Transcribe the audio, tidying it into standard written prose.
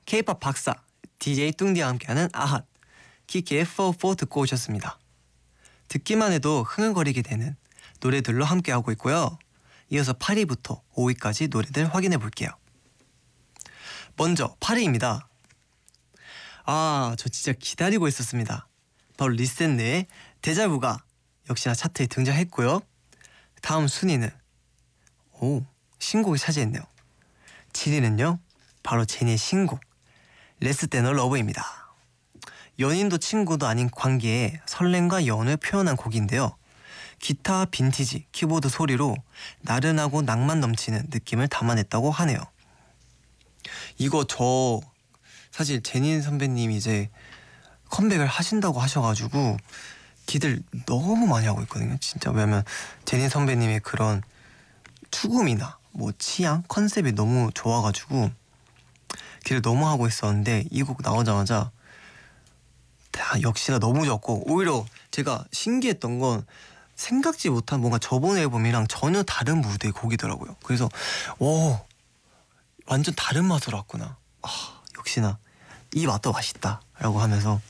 K-pop 박사 DJ 뚱디와 함께하는 아핫 키키의 F4 듣고 오셨습니다. 듣기만 해도 흥얼거리게 되는 노래들로 함께하고 있고요. 이어서 8위부터 5위까지 노래들 확인해 볼게요. 먼저 8위입니다. 저 진짜 기다리고 있었습니다. 바로 리센느의 데자부가 역시나 차트에 등장했고요. 다음 순위는 신곡이 차지했네요. 7위는요 바로 제니의 신곡 레스 떼너 러브입니다. 연인도 친구도 아닌 관계에 설렘과 여운을 표현한 곡인데요. 기타 빈티지 키보드 소리로 나른하고 낭만 넘치는 느낌을 담아냈다고 하네요. 이거 저 사실 제니 선배님이 이제 컴백을 하신다고 하셔가지고 기대를 너무 많이 하고 있거든요. 진짜. 왜냐면 제니 선배님의 그런 추구미나 뭐 취향 컨셉이 너무 좋아가지고 기대를 너무 하고 있었는데 이 곡 나오자마자 역시나 너무 좋았고, 오히려 제가 신기했던 건 생각지 못한 뭔가 저번 앨범이랑 전혀 다른 무대의 곡이더라고요. 그래서 완전 다른 맛으로 왔구나. 역시나 이 맛도 맛있다 라고 하면서